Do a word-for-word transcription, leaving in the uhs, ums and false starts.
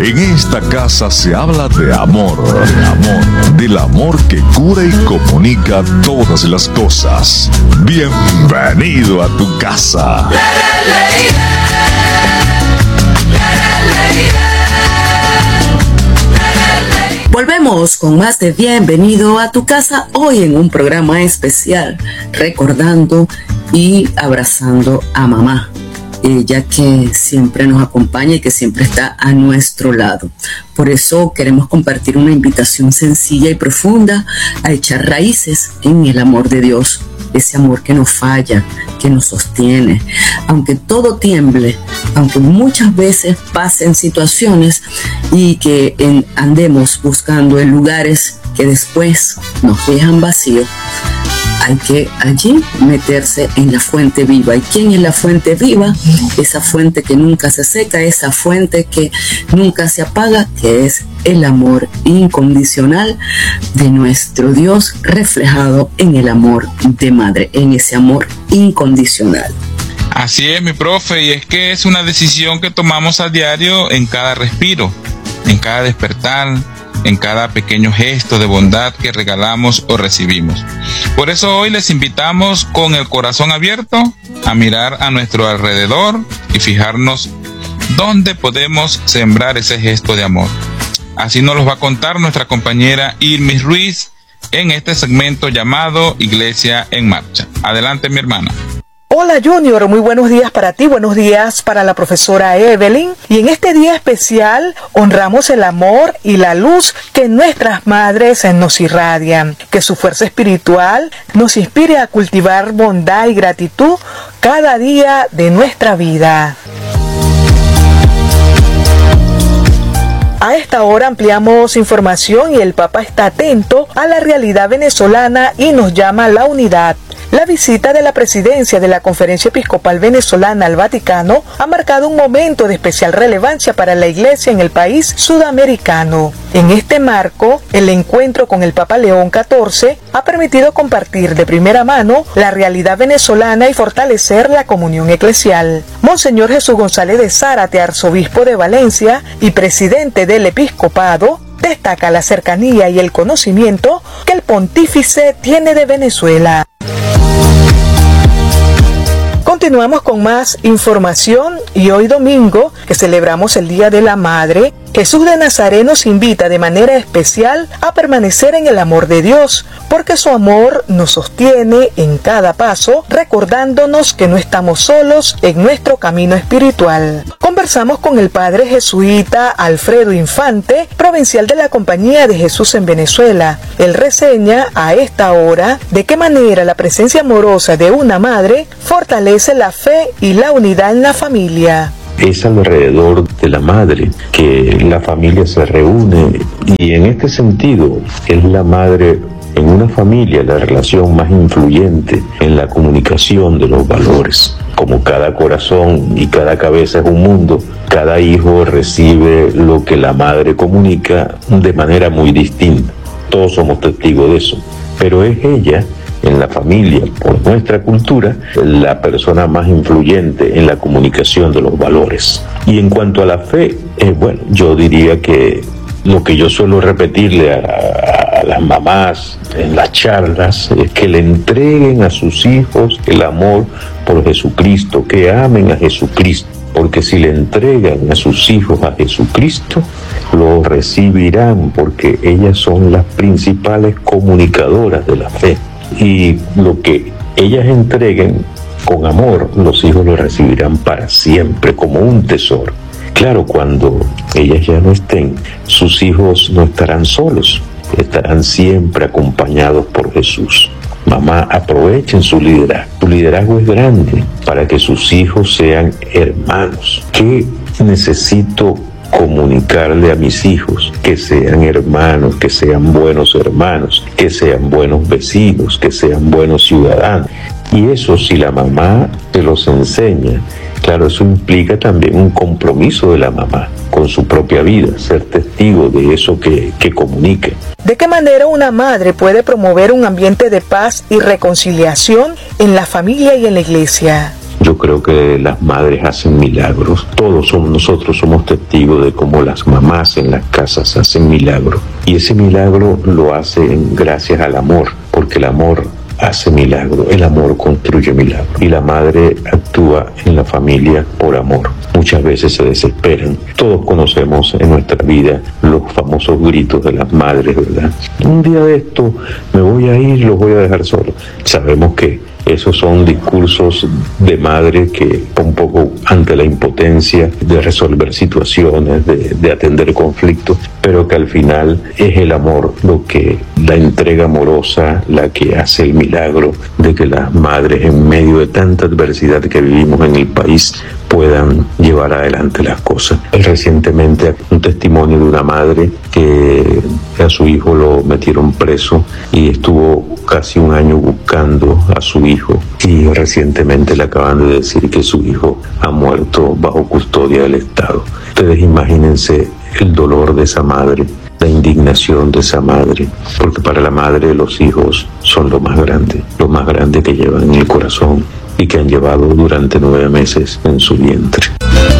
En esta casa se habla de amor, de amor, del amor que cura y comunica todas las cosas. Bienvenido a tu casa. Volvemos con más de Bienvenido a tu casa, hoy en un programa especial, recordando y abrazando a mamá, ella que siempre nos acompaña y que siempre está a nuestro lado. Por eso queremos compartir una invitación sencilla y profunda a echar raíces en el amor de Dios, ese amor que no falla, que nos sostiene, aunque todo tiemble, aunque muchas veces pasen situaciones y que en, andemos buscando en lugares que después nos dejan vacíos. Hay que allí meterse en la fuente viva. ¿Y quién es la fuente viva? Esa fuente que nunca se seca, esa fuente que nunca se apaga, que es el amor incondicional de nuestro Dios, reflejado en el amor de madre, en ese amor incondicional. Así es, mi profe, y es que es una decisión que tomamos a diario en cada respiro, en cada despertar, en cada pequeño gesto de bondad que regalamos o recibimos. Por eso hoy les invitamos con el corazón abierto a mirar a nuestro alrededor y fijarnos dónde podemos sembrar ese gesto de amor. Así nos lo va a contar nuestra compañera Irmis Ruiz en este segmento llamado Iglesia en Marcha. Adelante, mi hermana. Hola Junior, muy buenos días para ti, buenos días para la profesora Evelyn. Y en este día especial honramos el amor y la luz que nuestras madres nos irradian. Que su fuerza espiritual nos inspire a cultivar bondad y gratitud cada día de nuestra vida. A esta hora ampliamos información y el Papa está atento a la realidad venezolana y nos llama a la unidad. La visita de la presidencia de la Conferencia Episcopal Venezolana al Vaticano ha marcado un momento de especial relevancia para la Iglesia en el país sudamericano. En este marco, el encuentro con el Papa León catorce ha permitido compartir de primera mano la realidad venezolana y fortalecer la comunión eclesial. Monseñor Jesús González de Zárate, arzobispo de Valencia y presidente del episcopado, destaca la cercanía y el conocimiento que el pontífice tiene de Venezuela. Continuamos con más información y hoy domingo, que celebramos el Día de la Madre, Jesús de Nazaret nos invita de manera especial a permanecer en el amor de Dios, porque su amor nos sostiene en cada paso, recordándonos que no estamos solos en nuestro camino espiritual. Conversamos con el padre jesuita Alfredo Infante, provincial de la Compañía de Jesús en Venezuela. Él reseña a esta hora de qué manera la presencia amorosa de una madre fortalece la fe y la unidad en la familia. Es alrededor de la madre que la familia se reúne, y en este sentido es la madre en una familia la relación más influyente en la comunicación de los valores. Como cada corazón y cada cabeza es un mundo, cada hijo recibe lo que la madre comunica de manera muy distinta. Todos somos testigos de eso, pero es ella en la familia, por nuestra cultura, la persona más influyente en la comunicación de los valores. Y en cuanto a la fe, eh, bueno, yo diría que lo que yo suelo repetirle a, a, a las mamás en las charlas es que le entreguen a sus hijos el amor por Jesucristo, que amen a Jesucristo, porque si le entregan a sus hijos a Jesucristo, lo recibirán, porque ellas son las principales comunicadoras de la fe. Y lo que ellas entreguen con amor, los hijos lo recibirán para siempre como un tesoro. Claro, cuando ellas ya no estén, sus hijos no estarán solos, estarán siempre acompañados por Jesús. Mamá, aprovechen su liderazgo. Su liderazgo es grande para que sus hijos sean hermanos. ¿Qué necesito comunicarle a mis hijos? Que sean hermanos, que sean buenos hermanos, que sean buenos vecinos, que sean buenos ciudadanos. Y eso, si la mamá te los enseña, claro, eso implica también un compromiso de la mamá con su propia vida, ser testigo de eso que, que comunica. ¿De qué manera una madre puede promover un ambiente de paz y reconciliación en la familia y en la iglesia? Yo creo que las madres hacen milagros. Todos somos, nosotros somos testigos de cómo las mamás en las casas hacen milagros. Y ese milagro lo hacen gracias al amor, porque el amor hace milagro, el amor construye milagro. Y la madre actúa en la familia por amor. Muchas veces se desesperan. Todos conocemos en nuestra vida los famosos gritos de las madres, ¿verdad? Un día de esto me voy a ir, los voy a dejar solos. Sabemos que esos son discursos de madre que un poco ante la impotencia de resolver situaciones, de, de atender conflictos, pero que al final es el amor lo que, la entrega amorosa, la que hace el milagro de que las madres en medio de tanta adversidad que vivimos en el país puedan llevar adelante las cosas. Recientemente un testimonio de una madre que a su hijo lo metieron preso y estuvo casi un año buscando a su hijo, y recientemente le acaban de decir que su hijo ha muerto bajo custodia del Estado. Ustedes imagínense el dolor de esa madre, la indignación de esa madre, porque para la madre los hijos son lo más grande, lo más grande que llevan en el corazón y que han llevado durante nueve meses en su vientre.